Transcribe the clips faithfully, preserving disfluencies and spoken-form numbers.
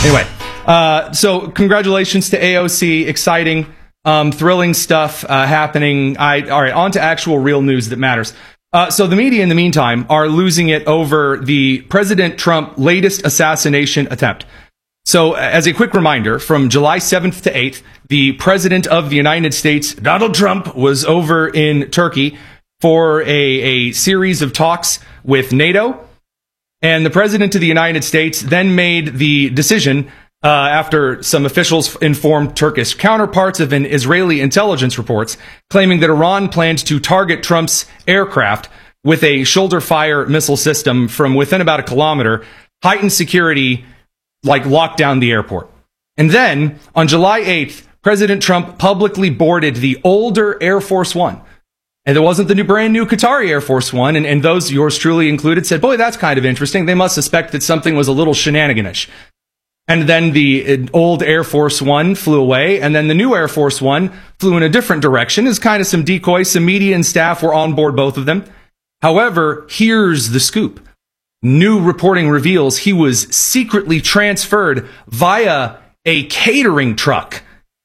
Anyway, uh, so congratulations to A O C. Exciting, um, thrilling stuff uh, happening. I, all right, on to actual real news that matters. Uh, so the media, in the meantime, are losing it over the President Trump latest assassination attempt. So as a quick reminder, from July seventh to eighth, the President of the United States, Donald Trump, was over in Turkey for a, a series of talks with NATO. And the President of the United States then made the decision, uh, after some officials informed Turkish counterparts of an Israeli intelligence reports, claiming that Iran planned to target Trump's aircraft with a shoulder-fire missile system from within about a kilometer, heightened security, like locked down the airport. And then, on July eighth, President Trump publicly boarded the older Air Force One. And it wasn't the new, brand new Qatari Air Force One, and, and those, yours truly included, said, boy, that's kind of interesting. They must suspect that something was a little shenaniganish. And then the old Air Force One flew away, and then the new Air Force One flew in a different direction. As kind of some decoys, some media and staff were on board both of them. However, here's the scoop. New reporting reveals he was secretly transferred via a catering truck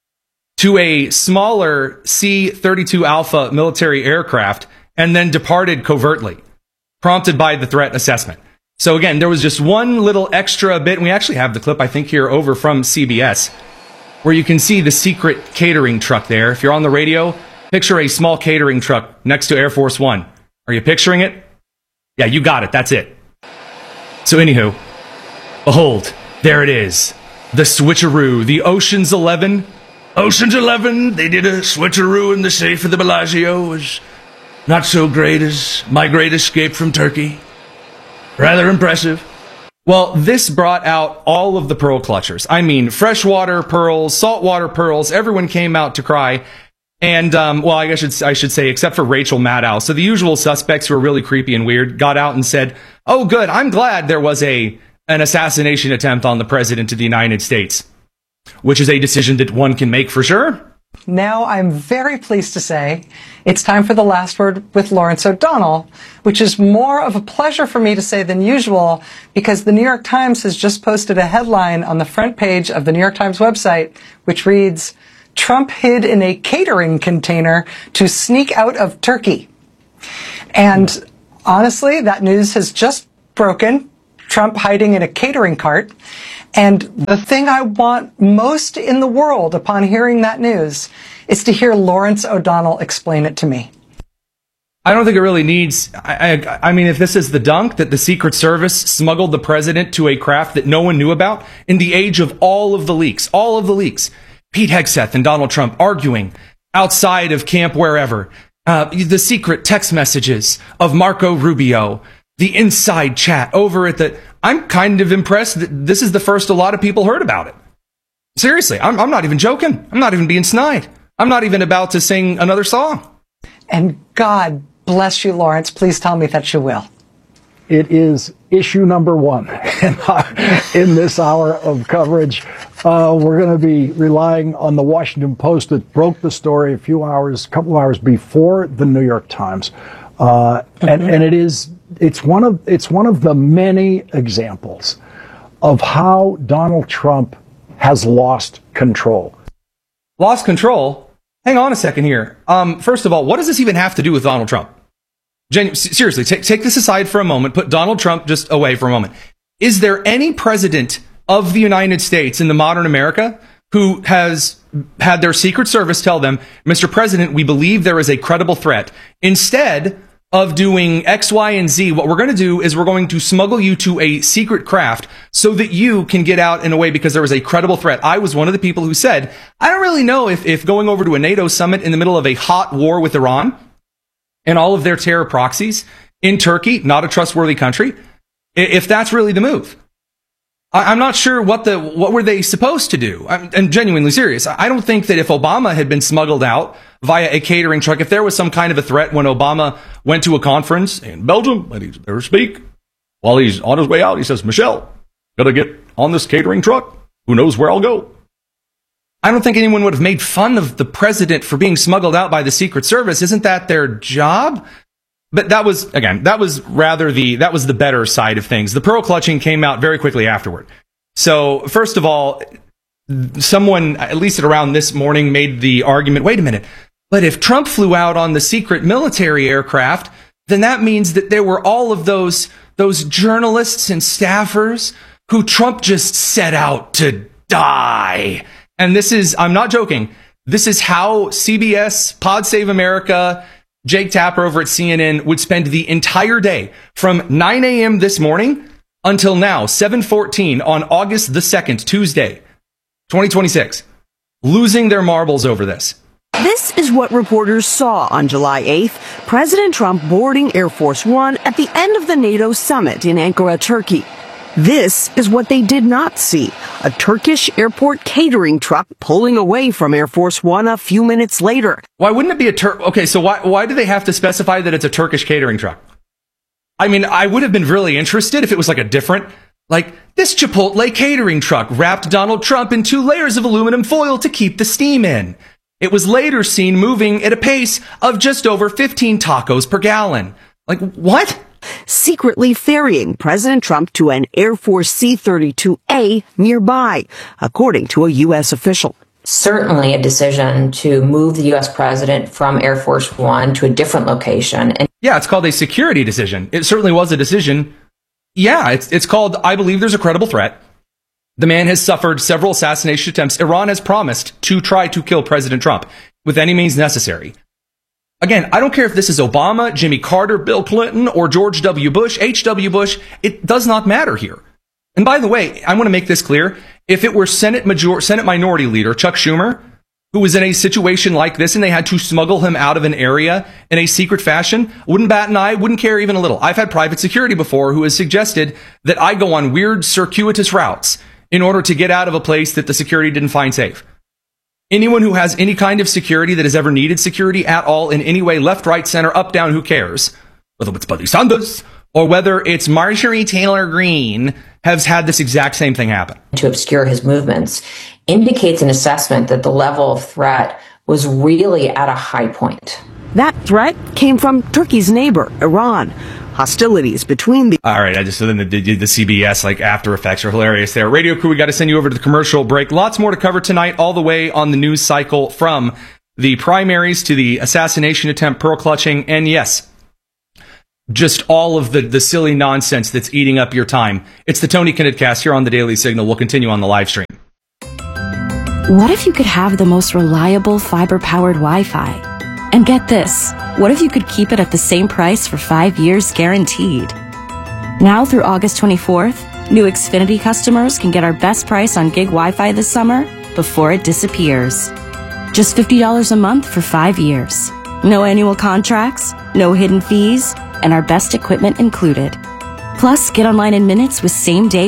to a smaller C thirty-two Alpha military aircraft and then departed covertly, prompted by the threat assessment. So again, there was just one little extra bit, and we actually have the clip, I think, here over from C B S, where you can see the secret catering truck there. If you're on the radio, picture a small catering truck next to Air Force One. Are you picturing it? Yeah, you got it. That's it. So anywho, behold, there it is. The switcheroo, the Ocean's Eleven. Ocean's Eleven, they did a switcheroo in the safe of the Bellagio. Was not so great as My Great Escape from Turkey. Rather impressive. Well, this brought out all of the pearl clutchers. I mean, freshwater pearls, saltwater pearls, everyone came out to cry. And, um, well, I guess I should, I should say, except for Rachel Maddow. So the usual suspects who are really creepy and weird got out and said, oh, good, I'm glad there was a an assassination attempt on the President of the United States. Which is a decision that one can make for sure. Now I'm very pleased to say it's time for the last word with Lawrence O'Donnell, which is more of a pleasure for me to say than usual because the New York Times has just posted a headline on the front page of the New York Times website, which reads, Trump hid in a catering container to sneak out of Turkey. And honestly, that news has just broken. Trump hiding in a catering cart. And the thing I want most in the world upon hearing that news is to hear Lawrence O'Donnell explain it to me. I don't think it really needs, I, I, I mean, if this is the dunk that the Secret Service smuggled the president to a craft that no one knew about, in the age of all of the leaks, all of the leaks, Pete Hegseth and Donald Trump arguing outside of camp wherever, uh, the secret text messages of Marco Rubio, the inside chat over at the... I'm kind of impressed that this is the first a lot of people heard about it. Seriously, I'm, I'm not even joking. I'm not even being snide. I'm not even about to sing another song. And God bless you, Lawrence. Please tell me that you will. It is issue number one in, in this hour of coverage. Uh, we're going to be relying on the Washington Post that broke the story a few hours, a couple of hours before the New York Times. Uh, and, and it is, it's one of, it's one of the many examples of how Donald Trump has lost control. Lost control? Hang on a second here. Um, first of all, what does this even have to do with Donald Trump? Genu- seriously, take, take this aside for a moment. Put Donald Trump just away for a moment. Is there any president of the United States in the modern America who has had their Secret Service tell them, Mister President, we believe there is a credible threat. Instead of doing X, Y, and Z, what we're going to do is we're going to smuggle you to a secret craft so that you can get out in a way because there was a credible threat. I was one of the people who said, I don't really know if, if going over to a NATO summit in the middle of a hot war with Iran and all of their terror proxies in Turkey, not a trustworthy country, if that's really the move. I'm not sure what the what were they supposed to do. I'm, I'm genuinely serious. I don't think that if Obama had been smuggled out via a catering truck, if there was some kind of a threat when Obama went to a conference in Belgium, and he'd better speak, while he's on his way out, he says, Michelle, gotta get on this catering truck. Who knows where I'll go? I don't think anyone would have made fun of the president for being smuggled out by the Secret Service. Isn't that their job? But that was, again, that was rather the, that was the better side of things. The pearl clutching came out very quickly afterward. So, first of all, someone, at least at around this morning, made the argument, wait a minute, but if Trump flew out on the secret military aircraft, then that means that there were all of those, those journalists and staffers who Trump just set out to die. And this is, I'm not joking, this is how C B S, Pod Save America, Jake Tapper over at C N N would spend the entire day from nine a.m. this morning until now, seven fourteen on August the second, Tuesday, twenty twenty-six, losing their marbles over this. This is what reporters saw on July eighth, President Trump boarding Air Force One at the end of the NATO summit in Ankara, Turkey. This is what they did not see, a Turkish airport catering truck pulling away from Air Force One a few minutes later. Why wouldn't it be a Tur- Okay, so why, why do they have to specify that it's a Turkish catering truck? I mean, I would have been really interested if it was like a different, like, this Chipotle catering truck wrapped Donald Trump in two layers of aluminum foil to keep the steam in. It was later seen moving at a pace of just over fifteen tacos per gallon. Like, what? Secretly ferrying President Trump to an Air Force C thirty-two A nearby, according to a U S official. Certainly a decision to move the U S president from Air Force One to a different location. And yeah, it's called a security decision. It certainly was a decision. Yeah, it's, it's called, I believe there's a credible threat. The man has suffered several assassination attempts. Iran has promised to try to kill President Trump with any means necessary. Again, I don't care if this is Obama, Jimmy Carter, Bill Clinton, or George W. Bush, H W. Bush. It does not matter here. And by the way, I want to make this clear. If it were Senate Major- Senate Minority Leader Chuck Schumer, who was in a situation like this and they had to smuggle him out of an area in a secret fashion, wouldn't bat an eye, wouldn't care even a little. I've had private security before who has suggested that I go on weird circuitous routes in order to get out of a place that the security didn't find safe. Anyone who has any kind of security that has ever needed security at all in any way, left, right, center, up, down, who cares? Whether it's Bernie Sanders or whether it's Marjorie Taylor Greene, has had this exact same thing happen. To obscure his movements indicates an assessment that the level of threat was really at a high point. That threat came from Turkey's neighbor, Iran. Hostilities between the... All right, I just, so then the, the, the C B S, like, after effects are hilarious there. Radio crew, we got to send you over to the commercial break. Lots more to cover tonight, all the way on the news cycle, from the primaries to the assassination attempt, pearl clutching, and yes, just all of the, the silly nonsense that's eating up your time. It's the Tony Kinnett here on the Daily Signal. We'll continue on the live stream. What if you could have the most reliable fiber-powered Wi-Fi? And get this, what if you could keep it at the same price for five years guaranteed? Now through August twenty-fourth, new Xfinity customers can get our best price on gig Wi-Fi this summer before it disappears. Just fifty dollars a month for five years. No annual contracts, no hidden fees, and our best equipment included. Plus, get online in minutes with same-day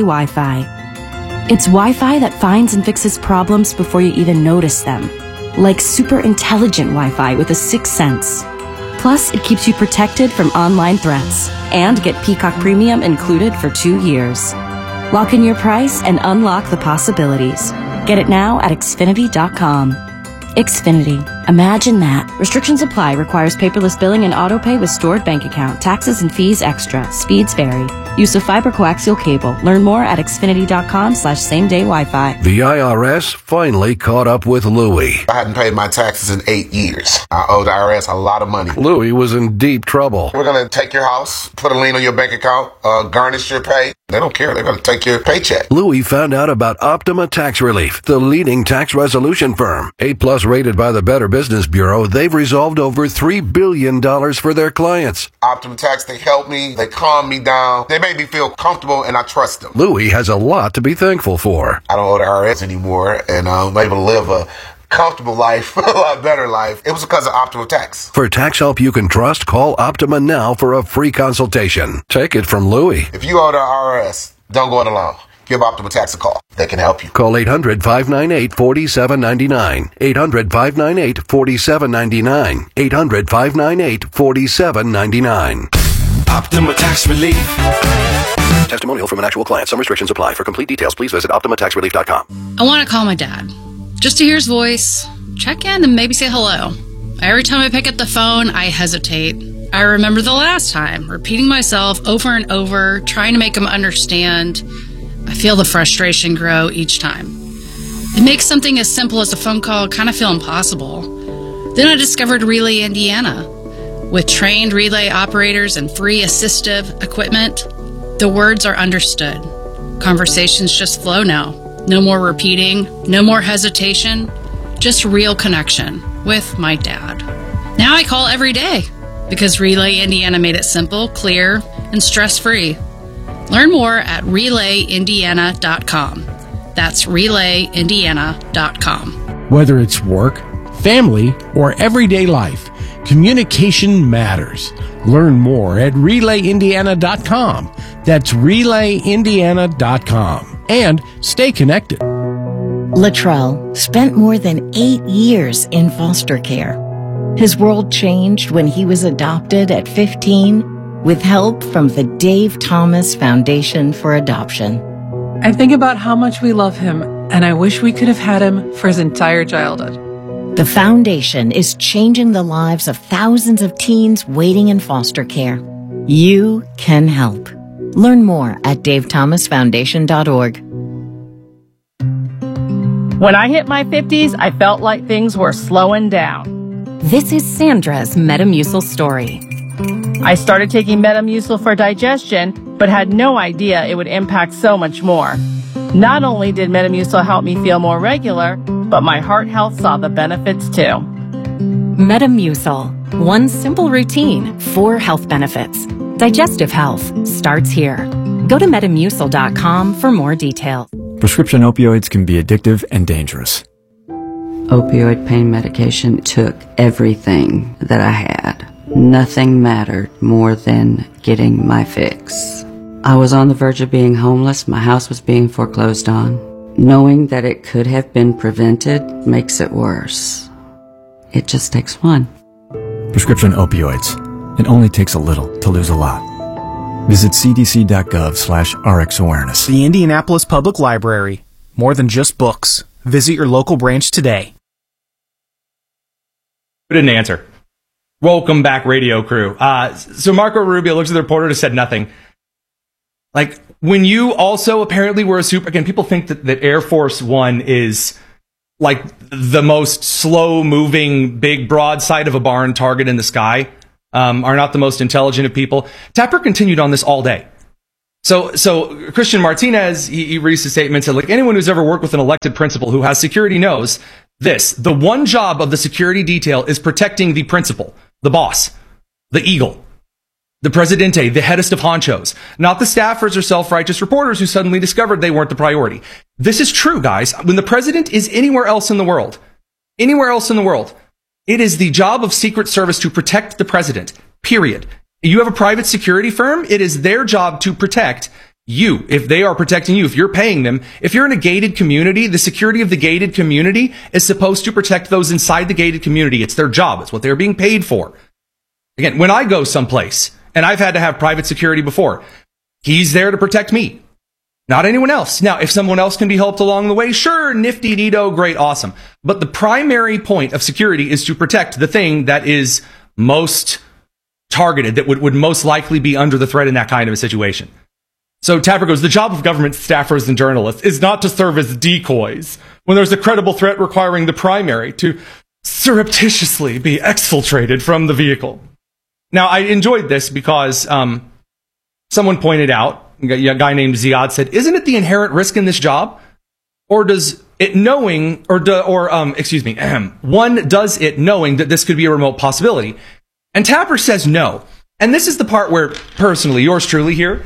Wi-Fi. It's Wi-Fi that finds and fixes problems before you even notice them. Like super intelligent Wi-Fi with a sixth sense. Plus, it keeps you protected from online threats. And get Peacock Premium included for two years. Lock in your price and unlock the possibilities. Get it now at Xfinity dot com. Xfinity. Imagine that. Restrictions apply. Requires paperless billing and autopay with stored bank account. Taxes and fees extra. Speeds vary. Use of fiber coaxial cable. Learn more at Xfinity dot com slash same day Wi-Fi. The I R S finally caught up with Louie. I hadn't paid my taxes in eight years. I owe the I R S a lot of money. Louie was in deep trouble. We're going to take your house, put a lien on your bank account, uh, garnish your pay. They don't care. They're going to take your paycheck. Louie found out about Optima Tax Relief, the leading tax resolution firm. A-plus rated by the Better Business Bureau, they've resolved over three billion dollars for their clients. Optima Tax, they help me. They calm me down. They make me feel comfortable, and I trust them. Louie has a lot to be thankful for. I don't owe the I R S anymore, and I'm able to live a comfortable life, a lot better life. It was because of Optima Tax. For tax help you can trust, call Optima now for a free consultation. Take it from Louie. If you owe the I R S, don't go it alone. Give Optima Tax a call. They can help you. Call eight hundred, five nine eight, four seven nine nine. eight hundred, five nine eight, four seven nine nine. eight hundred, five nine eight, four seven nine nine. Optima Tax Relief. Testimonial from an actual client. Some restrictions apply. For complete details, please visit Optima Tax Relief dot com. I want to call my dad. Just to hear his voice, check in, and maybe say hello. Every time I pick up the phone, I hesitate. I remember the last time, repeating myself over and over, trying to make him understand I feel the frustration grow each time. It makes something as simple as a phone call kind of feel impossible. Then I discovered Relay Indiana. With trained relay operators and free assistive equipment, the words are understood. Conversations just flow now. No more repeating, no more hesitation, just real connection with my dad. Now I call every day because Relay Indiana made it simple, clear, and stress-free. Learn more at relay indiana dot com. That's relay indiana dot com. Whether it's work, family, or everyday life, communication matters. Learn more at relay indiana dot com. That's relay indiana dot com. And stay connected. Latrell spent more than eight years in foster care. His world changed when he was adopted at fifteen with help from the Dave Thomas Foundation for Adoption. I think about how much we love him, and I wish we could have had him for his entire childhood. The foundation is changing the lives of thousands of teens waiting in foster care. You can help. Learn more at dave thomas foundation dot org. When I hit my fifties, I felt like things were slowing down. This is Sandra's Metamucil story. I started taking Metamucil for digestion, but had no idea it would impact so much more. Not only did Metamucil help me feel more regular, but my heart health saw the benefits too. Metamucil. One simple routine, four health benefits. Digestive health starts here. Go to metamucil dot com for more details. Prescription opioids can be addictive and dangerous. Opioid pain medication took everything that I had. Nothing mattered more than getting my fix. I was on the verge of being homeless. My house was being foreclosed on. Knowing that it could have been prevented makes it worse. It just takes one. Prescription opioids. It only takes a little to lose a lot. Visit c d c dot gov slash r x awareness. The Indianapolis Public Library. More than just books. Visit your local branch today. Didn't answer. Welcome back, radio crew. Uh, so Marco Rubio looks at the reporter and said nothing. Like, when you also apparently were a super... Again, people think that, that Air Force One is like the most slow-moving, big broadside of a barn target in the sky, um, are not the most intelligent of people. Tapper continued on this all day. So, so Christian Martinez, he, he released a statement, said, like, anyone who's ever worked with an elected principal who has security knows this. The one job of the security detail is protecting the principal, the boss, the eagle, the presidente, the headest of honchos, not the staffers or self-righteous reporters who suddenly discovered they weren't the priority. This is true, guys. When the president is anywhere else in the world, anywhere else in the world, it is the job of Secret Service to protect the president, period. You have a private security firm, it is their job to protect you. If they are protecting you, if you're paying them, if you're in a gated community, the security of the gated community is supposed to protect those inside the gated community. It's their job. It's what they're being paid for. Again, when I go someplace, and I've had to have private security before, he's there to protect me, not anyone else. Now, if someone else can be helped along the way, sure, nifty, neato, great, awesome. But the primary point of security is to protect the thing that is most targeted, that would, would most likely be under the threat in that kind of a situation. So Tapper goes, the job of government staffers and journalists is not to serve as decoys when there's a credible threat requiring the primary to surreptitiously be exfiltrated from the vehicle. Now, I enjoyed this because um, someone pointed out, a guy named Ziad said, isn't it the inherent risk in this job? Or does it knowing, or, do, or um, excuse me, one does it knowing that this could be a remote possibility? And Tapper says no. And this is the part where, personally, yours truly here,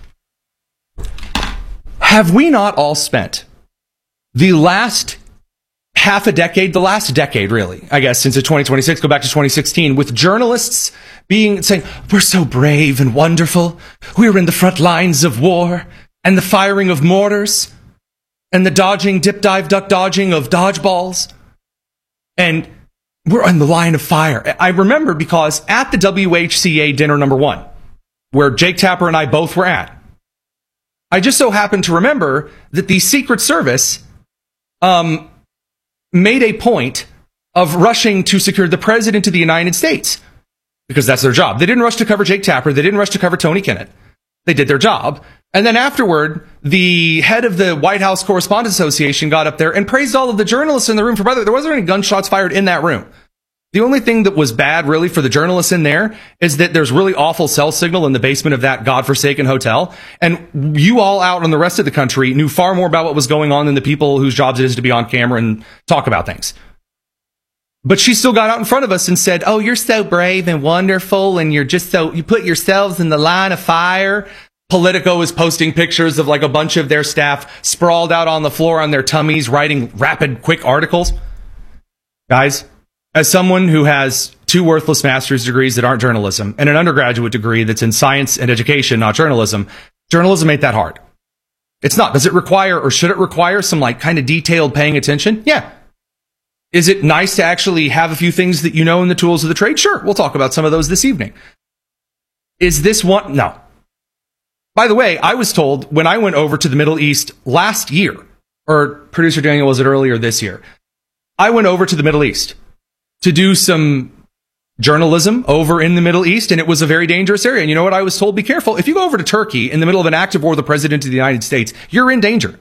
have we not all spent the last half a decade, the last decade, really, I guess, since it's twenty twenty-six, go back to twenty sixteen, with journalists being, saying, we're so brave and wonderful. We're in the front lines of war and the firing of mortars and the dodging, dip, dive, duck dodging of dodgeballs. And we're on the line of fire. I remember because at the W H C A dinner number one, where Jake Tapper and I both were at, I just so happened to remember that the Secret Service um, made a point of rushing to secure the President of the United States, because that's their job. They didn't rush to cover Jake Tapper. They didn't rush to cover Tony Kennett. They did their job. And then afterward, the head of the White House Correspondents Association got up there and praised all of the journalists in the room for, by the way, there wasn't any gunshots fired in that room. The only thing that was bad, really, for the journalists in there is that there's really awful cell signal in the basement of that godforsaken hotel. And you all out in the rest of the country knew far more about what was going on than the people whose jobs it is to be on camera and talk about things. But she still got out in front of us and said, oh, you're so brave and wonderful, and you're just so, you put yourselves in the line of fire. Politico is posting pictures of like a bunch of their staff sprawled out on the floor on their tummies, writing rapid, quick articles. Guys, as someone who has two worthless master's degrees that aren't journalism and an undergraduate degree that's in science and education, not journalism, journalism ain't that hard. It's not. Does it require, or should it require, some like kind of detailed paying attention? Yeah. Is it nice to actually have a few things that you know in the tools of the trade? Sure. We'll talk about some of those this evening. Is this one? No. By the way, I was told when I went over to the Middle East last year, or producer Daniel, was it earlier this year? I went over to the Middle East to do some journalism over in the Middle East, and it was a very dangerous area. And you know what I was told? Be careful. If you go over to Turkey in the middle of an active war with the President of the United States, you're in danger.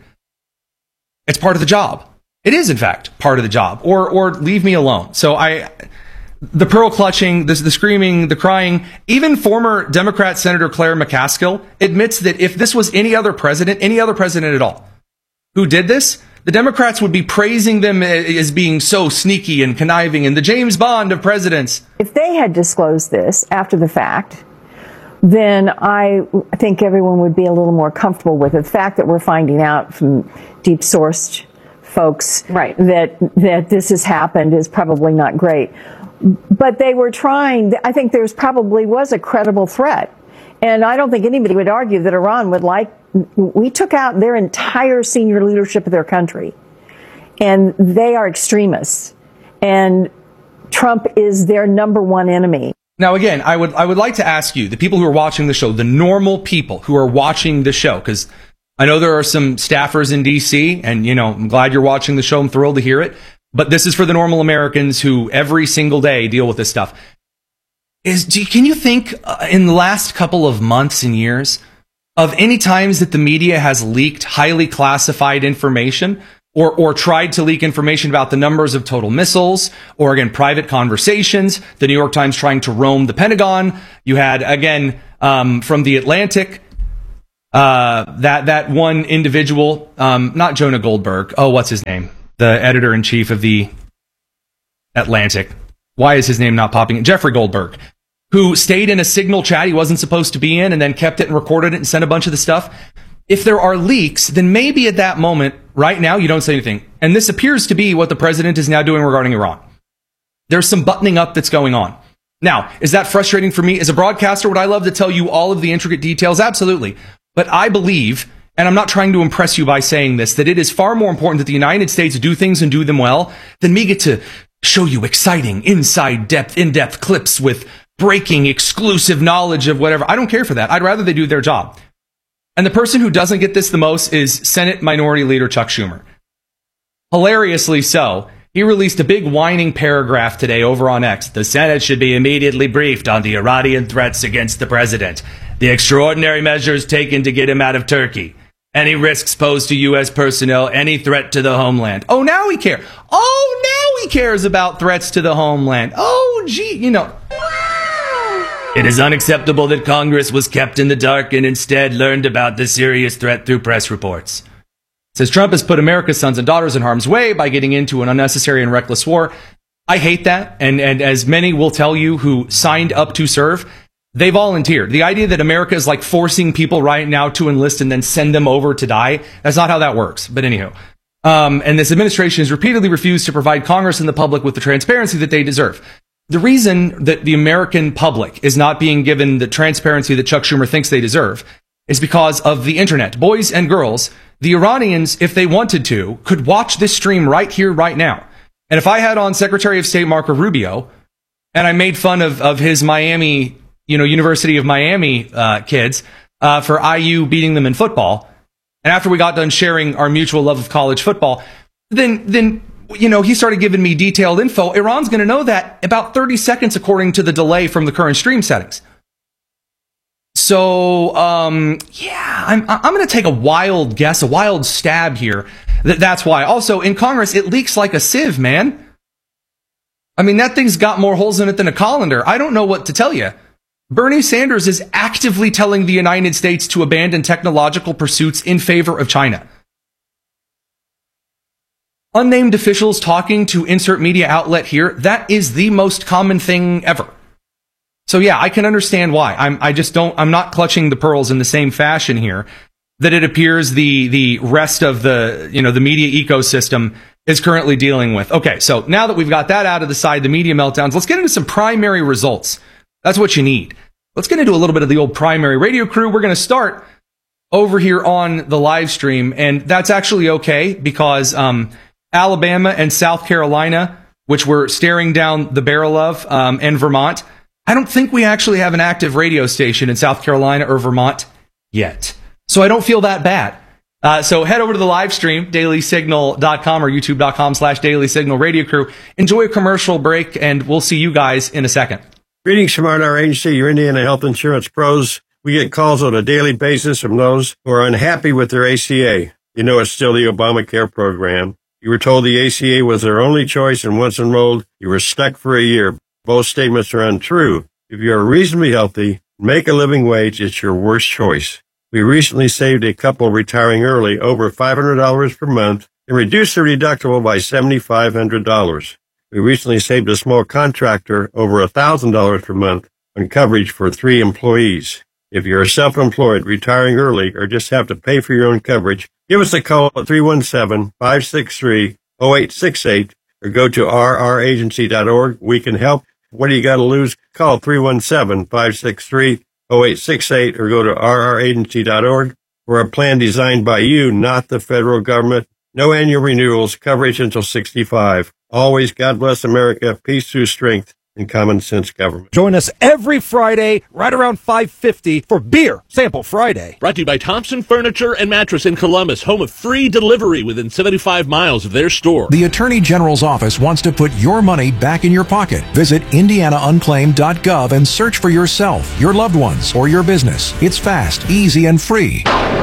It's part of the job. It is, in fact, part of the job. Or or leave me alone. So I... The pearl clutching, the, the screaming, the crying, even former Democrat Senator Claire McCaskill admits that if this was any other president, any other president at all, who did this, the Democrats would be praising them as being so sneaky and conniving and the James Bond of presidents. If they had disclosed this after the fact, then I think everyone would be a little more comfortable with it. The fact that we're finding out from deep sourced folks right. that that this has happened is probably not great. But they were trying, I think there's probably was a credible threat. And I don't think anybody would argue that Iran would like, we took out their entire senior leadership of their country. And they are extremists. And Trump is their number one enemy. Now, again, I would I would like to ask you, the people who are watching the show, the normal people who are watching the show, because I know there are some staffers in D C, and, you know, I'm glad you're watching the show. I'm thrilled to hear it. But this is for the normal Americans who every single day deal with this stuff. Is do, can you think uh, in the last couple of months and years of any times that the media has leaked highly classified information or or tried to leak information about the numbers of total missiles, or again, private conversations, the New York Times trying to roam the Pentagon? You had, again, um, from The Atlantic, uh, that, that one individual, um, not Jonah Goldberg. Oh, what's his name? The editor-in-chief of The Atlantic. Why is his name not popping? Jeffrey Goldberg, who stayed in a Signal chat he wasn't supposed to be in and then kept it and recorded it and sent a bunch of the stuff. If there are leaks, then maybe at that moment, right now, you don't say anything. And this appears to be what the president is now doing regarding Iran. There's some buttoning up that's going on. Now, is that frustrating for me? As a broadcaster, would I love to tell you all of the intricate details? Absolutely. But I believe, and I'm not trying to impress you by saying this, that it is far more important that the United States do things and do them well than me get to show you exciting, inside depth, in-depth clips with breaking, exclusive knowledge of whatever. I don't care for that. I'd rather they do their job. And the person who doesn't get this the most is Senate Minority Leader Chuck Schumer. Hilariously so, he released a big whining paragraph today over on X. The Senate should be immediately briefed on the Iranian threats against the president, the extraordinary measures taken to get him out of Turkey, any risks posed to U S personnel, any threat to the homeland. Oh, now he cares. Oh, now he cares about threats to the homeland. Oh, gee, you know. It is unacceptable that Congress was kept in the dark and instead learned about the serious threat through press reports. It says Trump has put America's sons and daughters in harm's way by getting into an unnecessary and reckless war. I hate that. And, and as many will tell you who signed up to serve, they volunteered. The idea that America is like forcing people right now to enlist and then send them over to die, that's not how that works. But anywho, um, and this administration has repeatedly refused to provide Congress and the public with the transparency that they deserve. The reason that the American public is not being given the transparency that Chuck Schumer thinks they deserve is because of the internet. Boys and girls, the Iranians, if they wanted to, could watch this stream right here, right now. And if I had on Secretary of State Marco Rubio and I made fun of, of his Miami, you know, University of Miami uh, kids uh, for I U beating them in football, and after we got done sharing our mutual love of college football, then then you know, he started giving me detailed info. Iran's going to know that about thirty seconds according to the delay from the current stream settings. So, um, yeah, I'm, I'm going to take a wild guess, a wild stab here. That, that's why. Also, in Congress, it leaks like a sieve, man. I mean, that thing's got more holes in it than a colander. I don't know what to tell you. Bernie Sanders is actively telling the United States to abandon technological pursuits in favor of China. Unnamed officials talking to insert media outlet here, that is the most common thing ever. So yeah, I can understand why. I'm, I just don't, I'm not clutching the pearls in the same fashion here that it appears the, the rest of the, you know, the media ecosystem is currently dealing with. Okay, so now that we've got that out of the side, the media meltdowns, let's get into some primary results. That's what you need. Let's get into a little bit of the old primary radio crew. We're going to start over here on the live stream, and that's actually okay because um, Alabama and South Carolina, which we're staring down the barrel of, um, and Vermont, I don't think we actually have an active radio station in South Carolina or Vermont yet. So I don't feel that bad. Uh, so head over to the live stream, daily signal dot com or youtube.com slash daily signal radio crew. Enjoy a commercial break, and we'll see you guys in a second. Greetings from our agency, your Indiana Health Insurance Pros. We get calls on a daily basis from those who are unhappy with their A C A. You know it's still the Obamacare program. You were told the A C A was their only choice, and once enrolled, you were stuck for a year. Both statements are untrue. If you are reasonably healthy, make a living wage, it's your worst choice. We recently saved a couple retiring early over five hundred dollars per month and reduced their deductible by seven thousand five hundred dollars. We recently saved a small contractor over one thousand dollars per month on coverage for three employees. If you're self-employed, retiring early, or just have to pay for your own coverage, give us a call at three one seven, five six three, zero eight six eight or go to r r agency dot org. We can help. What do you got to lose? Call three one seven, five six three, zero eight six eight or go to r r agency dot org. We're a plan designed by you, not the federal government. No annual renewals, coverage until sixty-five. Always, God bless America, peace through strength, and common sense government. Join us every Friday, right around five fifty, for Beer Sample Friday. Brought to you by Thompson Furniture and Mattress in Columbus, home of free delivery within seventy-five miles of their store. The Attorney General's office wants to put your money back in your pocket. Visit indiana unclaimed dot gov and search for yourself, your loved ones, or your business. It's fast, easy, and free.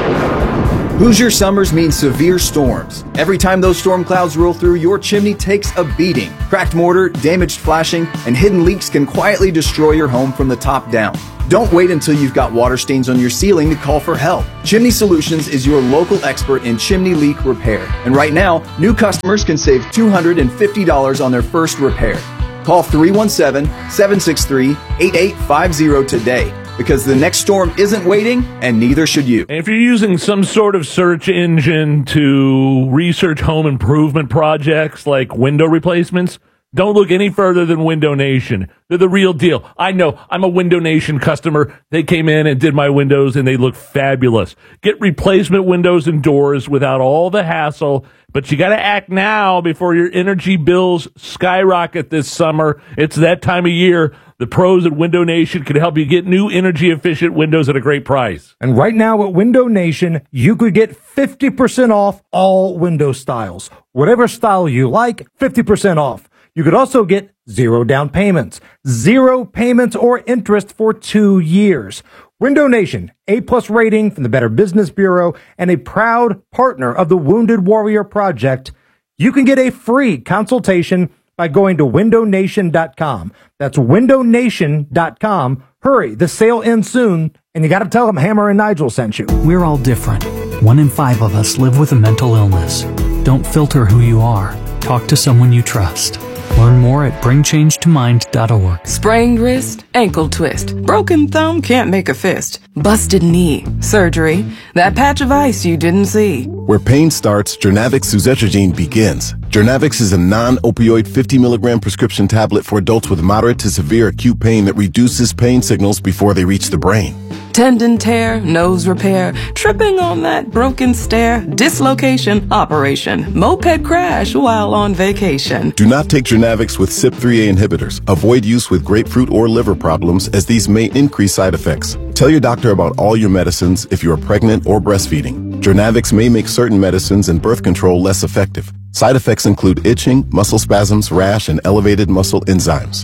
Hoosier summers mean severe storms. Every time those storm clouds roll through, your chimney takes a beating. Cracked mortar, damaged flashing, and hidden leaks can quietly destroy your home from the top down. Don't wait until you've got water stains on your ceiling to call for help. Chimney Solutions is your local expert in chimney leak repair. And right now, new customers can save two hundred fifty dollars on their first repair. Call three one seven, seven six three, eight eight five zero today. Because the next storm isn't waiting, and neither should you. And if you're using some sort of search engine to research home improvement projects like window replacements, don't look any further than Window Nation. They're the real deal. I know. I'm a Window Nation customer. They came in and did my windows, and they look fabulous. Get replacement windows and doors without all the hassle, but you got to act now before your energy bills skyrocket this summer. It's that time of year. The pros at Window Nation can help you get new energy-efficient windows at a great price. And right now at Window Nation, you could get fifty percent off all window styles. Whatever style you like, fifty percent off. You could also get zero down payments, zero payments or interest for two years. Window Nation, A-plus rating from the Better Business Bureau and a proud partner of the Wounded Warrior Project. You can get a free consultation by going to window nation dot com. That's window nation dot com. Hurry, the sale ends soon, and you got to tell them Hammer and Nigel sent you. We're all different. One in five of us live with a mental illness. Don't filter who you are. Talk to someone you trust. Learn more at bring change to mind dot org. Sprained wrist, ankle twist, broken thumb, can't make a fist, busted knee, surgery, that patch of ice you didn't see. Where pain starts, Journavx suzetrigine begins. Journavx is a non-opioid fifty milligram prescription tablet for adults with moderate to severe acute pain that reduces pain signals before they reach the brain. Tendon tear, nose repair, tripping on that broken stair, dislocation, operation, moped crash while on vacation. Do not take Journavx with C Y P three A inhibitors. Avoid use with grapefruit or liver problems, as these may increase side effects. Tell your doctor about all your medicines if you are pregnant or breastfeeding. Journavx may make certain medicines and birth control less effective. Side effects include itching, muscle spasms, rash, and elevated muscle enzymes.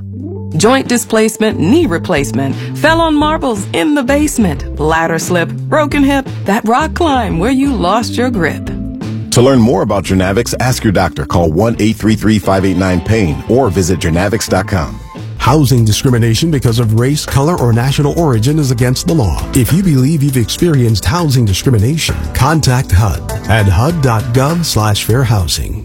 Joint displacement, knee replacement, fell on marbles in the basement, ladder slip, broken hip, that rock climb where you lost your grip. To learn more about Jernavix, ask your doctor. Call one eight three three, five eight nine, pain or visit Jernavix dot com. Housing discrimination because of race, color, or national origin is against the law. If you believe you've experienced housing discrimination, contact H U D at H U D dot gov slash fair housing.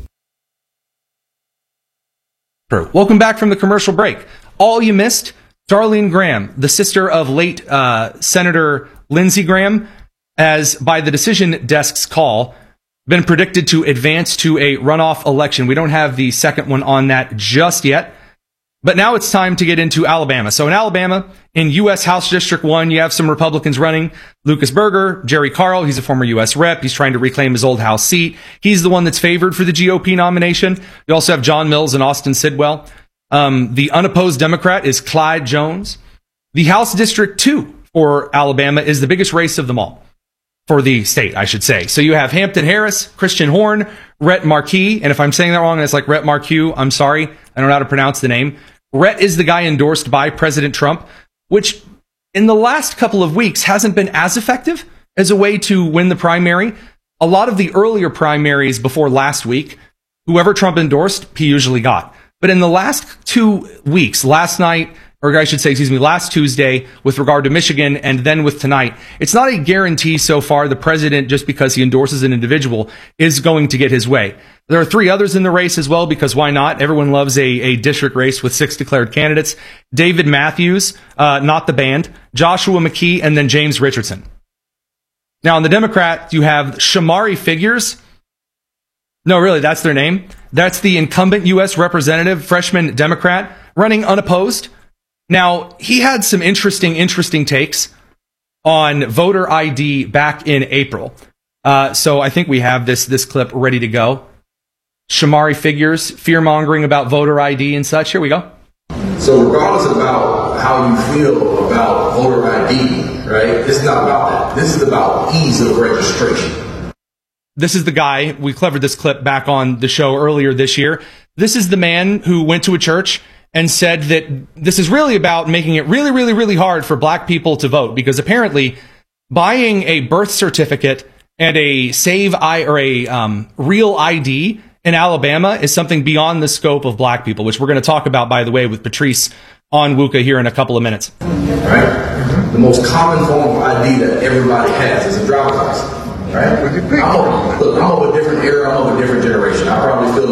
Welcome back from the commercial break. All you missed, Darlene Graham, the sister of late uh, Senator Lindsey Graham, has, by the decision desk's call, been predicted to advance to a runoff election. We don't have the second one on that just yet. But now it's time to get into Alabama. So in Alabama, in U S House District one, you have some Republicans running. Lucas Berger, Jerry Carl, he's a former U S rep. He's trying to reclaim his old House seat. He's the one that's favored for the G O P nomination. You also have John Mills and Austin Sidwell. Um, the unopposed Democrat is Clyde Jones. The House District two for Alabama is the biggest race of them all. For the state, I should say. So you have Hampton Harris, Christian Horn, Rhett Markey, and if I'm saying that wrong, it's like Rhett Markey, I'm sorry. I don't know how to pronounce the name. Rhett is the guy endorsed by President Trump, which in the last couple of weeks hasn't been as effective as a way to win the primary. A lot of the earlier primaries before last week, whoever Trump endorsed, he usually got. But in the last two weeks, last night, or I should say, excuse me, last Tuesday with regard to Michigan and then with tonight, it's not a guarantee so far the president, just because he endorses an individual, is going to get his way. There are three others in the race as well, because why not? Everyone loves a, a district race with six declared candidates. David Matthews, uh, not the band, Joshua McKee, and then James Richardson. Now, on the Democrat, you have Shamari Figures. No, really, that's their name. That's the incumbent U S representative, freshman Democrat, running unopposed. Now, he had some interesting, interesting takes on voter I D back in April. Uh, so I think we have this, this clip ready to go. Shamari Figures, fear-mongering about voter I D and such. Here we go. So regardless about how you feel about voter I D, right, this is not about that. This is about ease of registration. This is the guy, we clevered this clip back on the show earlier this year. This is the man who went to a church and said that this is really about making it really, really, really hard for black people to vote, because apparently buying a birth certificate and a save I or a um, real I D in Alabama is something beyond the scope of black people, which we're going to talk about, by the way, with Patrice on W U C A here in a couple of minutes. Right? The most common form of I D that everybody has is a driver's license. Right? I'm of, look, I'm of a different era. I'm of a different generation. I probably feel